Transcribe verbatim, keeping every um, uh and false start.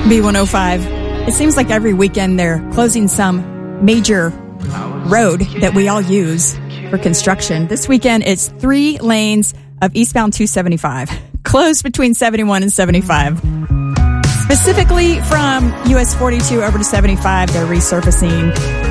B one oh five. It seems like every weekend they're closing some major road that we all use for construction. This weekend, it's three lanes of eastbound two seventy-five, closed between seventy-one and seventy-five. Specifically from U S forty-two over to seventy-five, they're resurfacing